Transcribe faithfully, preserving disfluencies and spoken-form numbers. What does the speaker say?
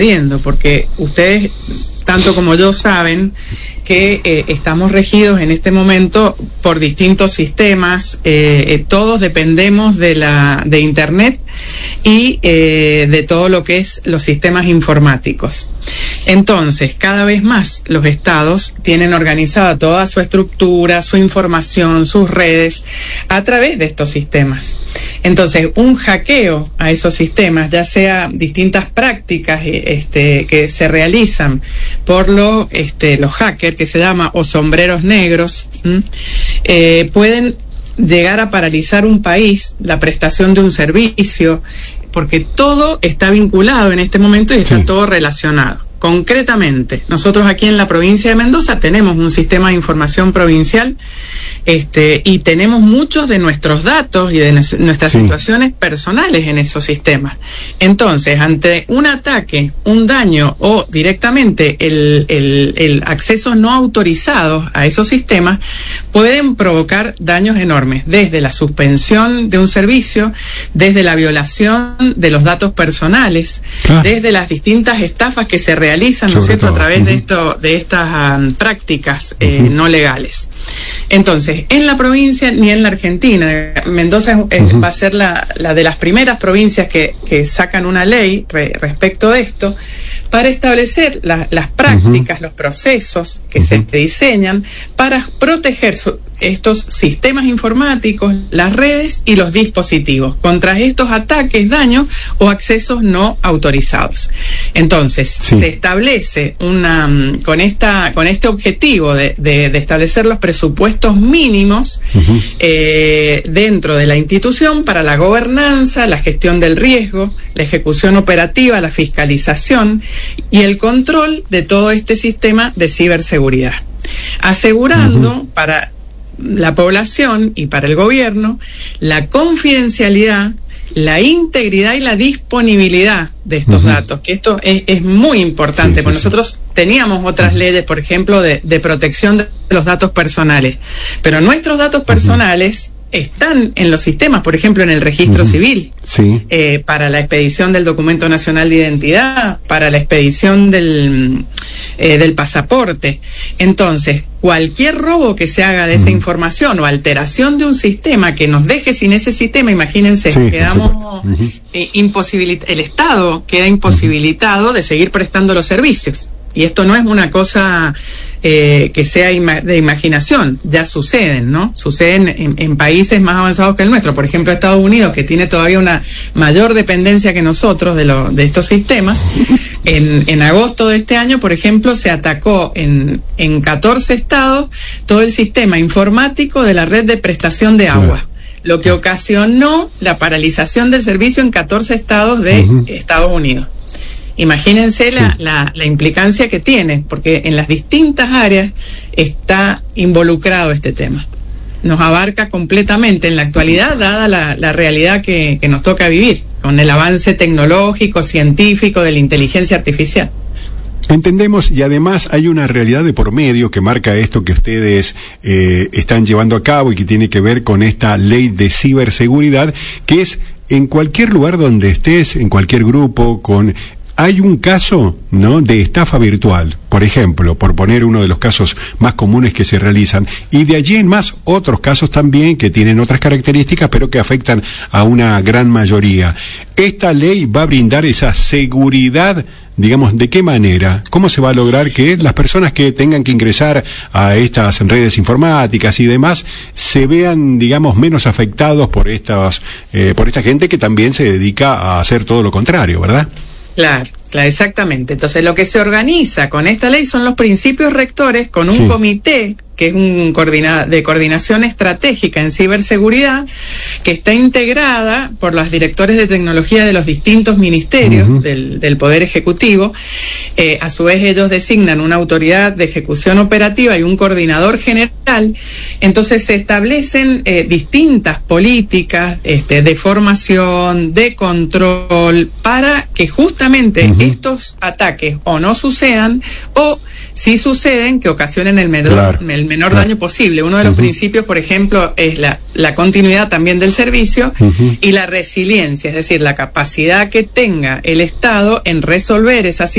sucediendo, porque ustedes, tanto como yo, saben que eh, estamos regidos en este momento por distintos sistemas, eh, eh, todos dependemos de la de Internet y eh, de todo lo que es los sistemas informáticos. Entonces, cada vez más los estados tienen organizada toda su estructura, su información, sus redes, a través de estos sistemas. Entonces, un hackeo a esos sistemas, ya sea distintas prácticas este, que se realizan por lo, este, los hackers, que se llama, o sombreros negros, eh, pueden llegar a paralizar un país, la prestación de un servicio, porque todo está vinculado en este momento y está sí. todo relacionado. Concretamente, nosotros aquí en la provincia de Mendoza tenemos un sistema de información provincial este, y tenemos muchos de nuestros datos y de nuestras sí. situaciones personales en esos sistemas. Entonces, ante un ataque, un daño o directamente el, el, el acceso no autorizado a esos sistemas, pueden provocar daños enormes, desde la suspensión de un servicio, desde la violación de los datos personales, claro. desde las distintas estafas que se realizan realizan, ¿no es cierto?, a través uh-huh. de esto, de estas um, prácticas eh, uh-huh. no legales. Entonces, en la provincia ni en la Argentina, Mendoza es, uh-huh. va a ser la, la de las primeras provincias que, que sacan una ley re, respecto de esto, para establecer la, las prácticas, uh-huh. los procesos que uh-huh. se diseñan para proteger su, estos sistemas informáticos, las redes y los dispositivos contra estos ataques, daños o accesos no autorizados. Entonces, sí. se establece una con esta con este objetivo de, de, de establecer los presupuestos mínimos uh-huh. eh, dentro de la institución para la gobernanza, la gestión del riesgo, la ejecución operativa, la fiscalización y el control de todo este sistema de ciberseguridad, asegurando uh-huh. para la población y para el gobierno la confidencialidad, la integridad y la disponibilidad de estos uh-huh. datos, que esto es, es muy importante, sí, porque sí, nosotros sí. teníamos otras uh-huh. leyes, por ejemplo, de, de protección de los datos personales, pero nuestros datos personales uh-huh. están en los sistemas, por ejemplo, en el registro uh-huh. civil, sí. eh, para la expedición del documento nacional de identidad, para la expedición del, eh, del pasaporte. Entonces, cualquier robo que se haga de esa uh-huh. información o alteración de un sistema que nos deje sin ese sistema, imagínense, sí, quedamos uh-huh. eh, imposibilit- el Estado queda imposibilitado uh-huh. de seguir prestando los servicios. Y esto no es una cosa eh, que sea ima- de imaginación, ya suceden, ¿no? Suceden en, en países más avanzados que el nuestro. Por ejemplo, Estados Unidos, que tiene todavía una mayor dependencia que nosotros de, lo, de estos sistemas. En, en agosto de este año, por ejemplo, se atacó en, en catorce estados todo el sistema informático de la red de prestación de agua, lo que ocasionó la paralización del servicio en catorce estados de uh-huh. Estados Unidos. Imagínense la, sí. la, la implicancia que tiene, porque en las distintas áreas está involucrado este tema. Nos abarca completamente en la actualidad, dada la, la realidad que, que nos toca vivir, con el avance tecnológico, científico, de la inteligencia artificial. Entendemos, y además hay una realidad de por medio que marca esto que ustedes eh, están llevando a cabo y que tiene que ver con esta ley de ciberseguridad, que es en cualquier lugar donde estés, en cualquier grupo, con... Hay un caso, ¿no?, de estafa virtual, por ejemplo, por poner uno de los casos más comunes que se realizan, y de allí en más otros casos también que tienen otras características, pero que afectan a una gran mayoría. ¿Esta ley va a brindar esa seguridad? Digamos, ¿de qué manera? ¿Cómo se va a lograr que las personas que tengan que ingresar a estas redes informáticas y demás se vean, digamos, menos afectados por estas, eh, por esta gente que también se dedica a hacer todo lo contrario, ¿verdad? Claro, claro, exactamente. Entonces, lo que se organiza con esta ley son los principios rectores con un sí. comité que es un coordina- de coordinación estratégica en ciberseguridad, que está integrada por los directores de tecnología de los distintos ministerios uh-huh. del, del Poder Ejecutivo. Eh, a su vez, ellos designan una autoridad de ejecución operativa y un coordinador general. Entonces, se establecen eh, distintas políticas este, de formación, de control, para que justamente uh-huh. estos ataques o no sucedan, o si suceden, que ocasionen el menor, claro. el menor claro. daño posible. Uno de los uh-huh. principios, por ejemplo, es la, la continuidad también del servicio uh-huh. y la resiliencia, es decir, la capacidad que tenga el Estado en resolver esas